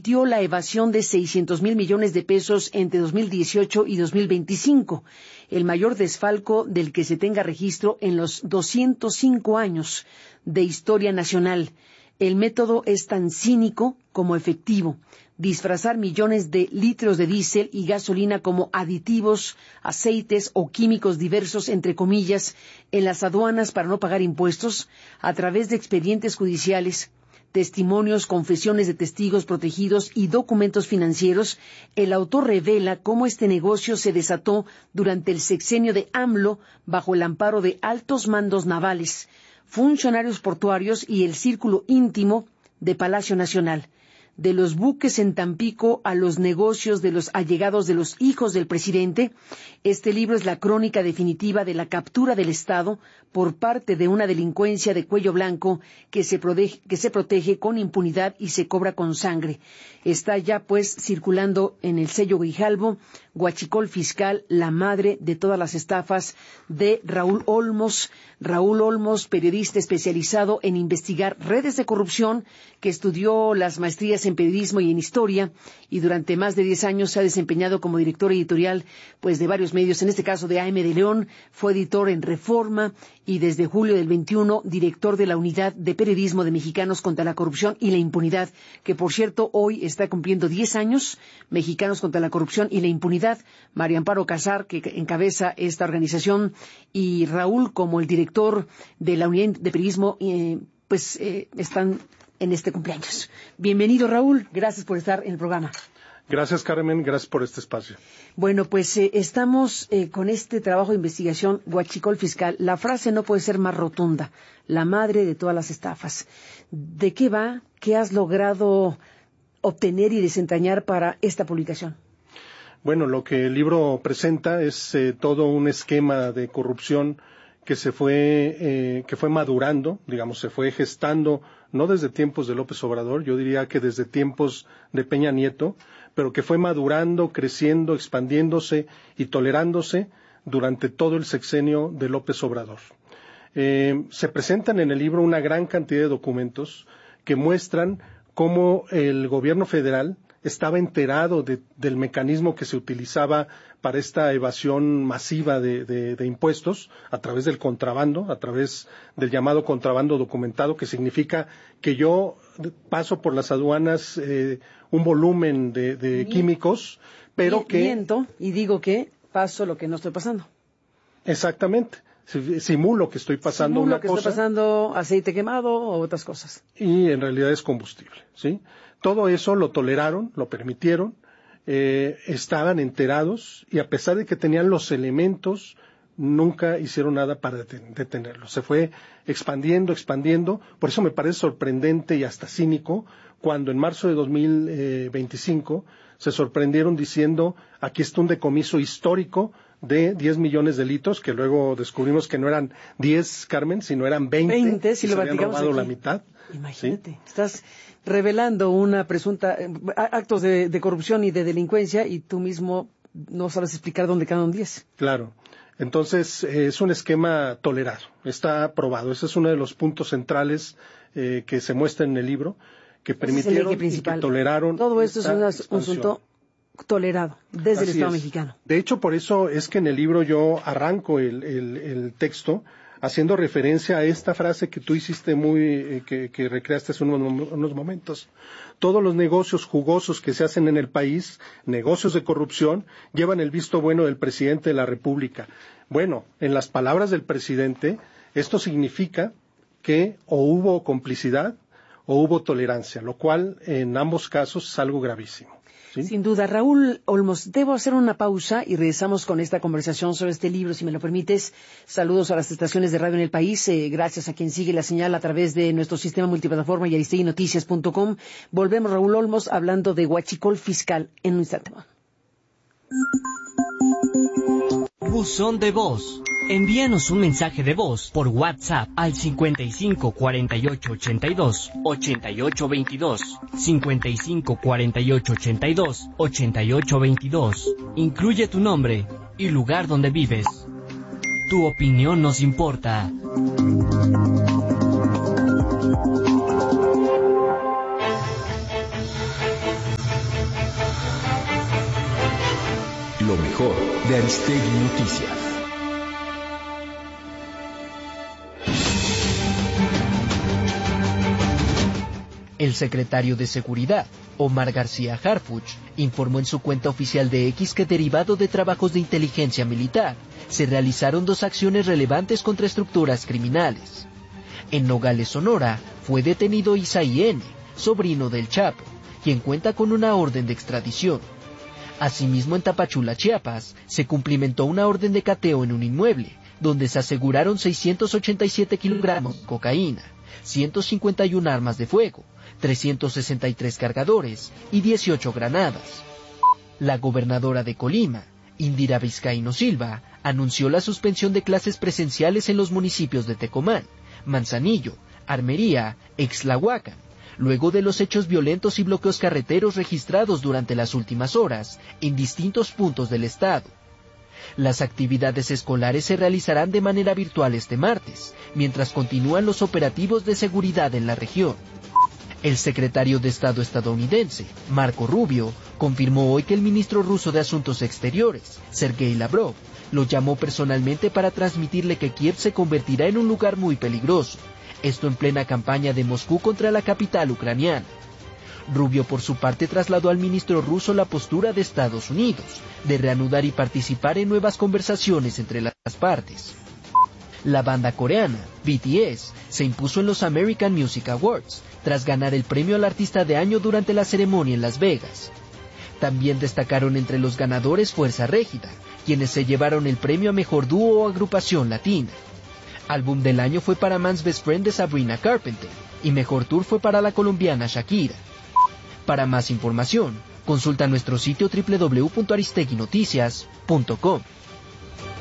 permitió la evasión de 600,000 millones de pesos entre 2018 y 2025, el mayor desfalco del que se tenga registro en los 205 años de historia nacional. El método es tan cínico como efectivo: disfrazar millones de litros de diésel y gasolina como aditivos, aceites o químicos diversos, entre comillas, en las aduanas para no pagar impuestos, a través de expedientes judiciales, testimonios, confesiones de testigos protegidos y documentos financieros. El autor revela cómo este negocio se desató durante el sexenio de AMLO bajo el amparo de altos mandos navales, funcionarios portuarios y el círculo íntimo de Palacio Nacional. De los buques en Tampico a los negocios de los allegados de los hijos del presidente, este libro es la crónica definitiva de la captura del Estado por parte de una delincuencia de cuello blanco que se protege con impunidad y se cobra con sangre. Está ya pues circulando en el sello Grijalbo, Huachicol Fiscal, la madre de todas las estafas, de Raúl Olmos. Raúl Olmos, periodista especializado en investigar redes de corrupción, que estudió las maestrías en periodismo y en historia, y durante más de 10 años se ha desempeñado como director editorial pues de varios medios, en este caso de AM de León, fue editor en Reforma y desde julio del 21 director de la Unidad de Periodismo de Mexicanos contra la Corrupción y la Impunidad, que por cierto hoy está cumpliendo 10 años, Mexicanos contra la Corrupción y la Impunidad. María Amparo Casar, que encabeza esta organización, y Raúl como el director de la Unidad de Periodismo, están en este cumpleaños. Bienvenido, Raúl, gracias por estar en el programa. Gracias, Carmen, gracias por este espacio. Bueno, pues estamos con este trabajo de investigación, Huachicol Fiscal. La frase no puede ser más rotunda: la madre de todas las estafas. ¿De qué va? ¿Qué has logrado obtener y desentrañar para esta publicación? Bueno, lo que el libro presenta es todo un esquema de corrupción que fue madurando, digamos, se fue gestando, no desde tiempos de López Obrador, yo diría que desde tiempos de Peña Nieto, pero que fue madurando, creciendo, expandiéndose y tolerándose durante todo el sexenio de López Obrador. Se presentan en el libro una gran cantidad de documentos que muestran cómo el gobierno federal estaba enterado del mecanismo que se utilizaba para esta evasión masiva de impuestos a través del contrabando, a través del llamado contrabando documentado, que significa que yo paso por las aduanas un volumen de químicos, pero que... Miento y digo que paso lo que no estoy pasando. Exactamente. Simulo que estoy pasando una cosa. Simulo que estoy pasando aceite quemado o otras cosas. Y en realidad es combustible, ¿sí? Todo eso lo toleraron, lo permitieron, estaban enterados y a pesar de que tenían los elementos, nunca hicieron nada para detenerlo. Se fue expandiendo. Por eso me parece sorprendente y hasta cínico cuando en marzo de 2025 se sorprendieron diciendo: aquí está un decomiso histórico de 10 millones de litros, que luego descubrimos que no eran 10, Carmen, sino eran 20 si y lo se habían robado la mitad. Imagínate, ¿sí? Estás revelando una presunta actos de corrupción y de delincuencia y tú mismo no sabes explicar dónde quedan 10. Claro. Entonces, es un esquema tolerado, está aprobado. Ese es uno de los puntos centrales que se muestra en el libro, que permitieron y que toleraron. Todo esto es un asunto tolerado desde el Estado mexicano. De hecho, por eso es que en el libro yo arranco el texto haciendo referencia a esta frase que tú hiciste que recreaste hace unos momentos. Todos los negocios jugosos que se hacen en el país, negocios de corrupción, llevan el visto bueno del presidente de la República. Bueno, en las palabras del presidente, esto significa que o hubo complicidad o hubo tolerancia, lo cual en ambos casos es algo gravísimo. ¿Sí? Sin duda. Raúl Olmos, debo hacer una pausa y regresamos con esta conversación sobre este libro, si me lo permites. Saludos a las estaciones de radio en el país, gracias a quien sigue la señal a través de nuestro sistema multiplataforma y aristeguinoticias.com. Volvemos, Raúl Olmos, hablando de Huachicol Fiscal en un instante. Buzón de voz. Envíanos un mensaje de voz por WhatsApp al 55 48 82 88 22, 55 48 82 88 22. Incluye tu nombre y lugar donde vives. Tu opinión nos importa. Lo mejor de Aristegui Noticias. El secretario de Seguridad, Omar García Harfuch, informó en su cuenta oficial de X que derivado de trabajos de inteligencia militar, se realizaron 2 acciones relevantes contra estructuras criminales. En Nogales, Sonora, fue detenido Isaí N., sobrino del Chapo, quien cuenta con una orden de extradición. Asimismo, en Tapachula, Chiapas, se cumplimentó una orden de cateo en un inmueble, donde se aseguraron 687 kilogramos de cocaína, 151 armas de fuego, 363 cargadores y 18 granadas. La gobernadora de Colima, Indira Vizcaíno Silva, anunció la suspensión de clases presenciales en los municipios de Tecomán, Manzanillo, Armería, Ixtlahuacán, luego de los hechos violentos y bloqueos carreteros registrados durante las últimas horas en distintos puntos del estado. Las actividades escolares se realizarán de manera virtual este martes, mientras continúan los operativos de seguridad en la región. El secretario de Estado estadounidense, Marco Rubio, confirmó hoy que el ministro ruso de Asuntos Exteriores, Sergei Lavrov, lo llamó personalmente para transmitirle que Kiev se convertirá en un lugar muy peligroso, esto en plena campaña de Moscú contra la capital ucraniana. Rubio, por su parte, trasladó al ministro ruso la postura de Estados Unidos, de reanudar y participar en nuevas conversaciones entre las partes. La banda coreana, BTS, se impuso en los American Music Awards, tras ganar el premio al artista de año durante la ceremonia en Las Vegas. También destacaron entre los ganadores Fuerza Régida, quienes se llevaron el premio a Mejor Dúo o Agrupación Latina. Álbum del año fue para Man's Best Friend de Sabrina Carpenter, y Mejor Tour fue para la colombiana Shakira. Para más información, consulta nuestro sitio www.aristeguinoticias.com.